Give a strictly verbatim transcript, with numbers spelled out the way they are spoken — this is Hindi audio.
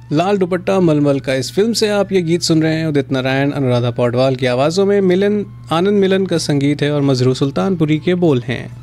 लाल दुपट्टा मलमल का इस फिल्म से आप ये गीत सुन रहे हैं। उदित नारायण, अनुराधा पौडवाल की आवाज़ों में मिलन आनंद मिलन का संगीत है और मजरू सुल्तानपुरी के बोल हैं।